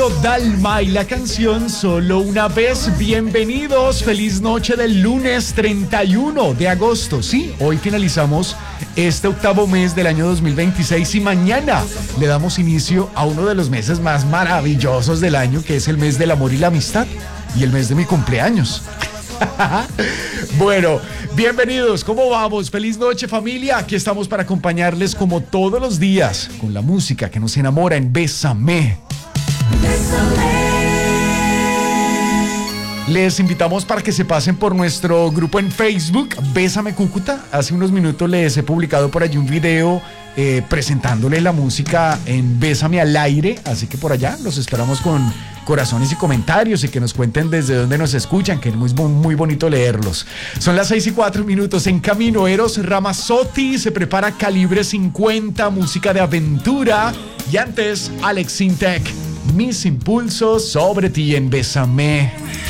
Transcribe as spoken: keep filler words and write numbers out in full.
Dalma y la canción Solo una vez. Bienvenidos, feliz noche del lunes treinta y uno de agosto. Sí, hoy finalizamos este octavo mes del año dos mil veintiséis y mañana le damos inicio a uno de los meses más maravillosos del año, que es el mes del amor y la amistad y el mes de mi cumpleaños. Bueno, bienvenidos, ¿cómo vamos? Feliz noche, familia. Aquí estamos para acompañarles como todos los días con la música que nos enamora en Bésame. Bésame. Les invitamos para que se pasen por nuestro grupo en Facebook, Bésame Cúcuta. Hace unos minutos les he publicado por allí un video eh, presentándole la música en Bésame al aire, así que por allá los esperamos con corazones y comentarios y que nos cuenten desde dónde nos escuchan, que es muy, muy bonito leerlos. Son las seis y cuatro minutos. En camino, Eros Ramazzotti se prepara Calibre cincuenta, música de aventura. Y antes, Alex Sintek, Mis impulsos sobre ti en Bésame.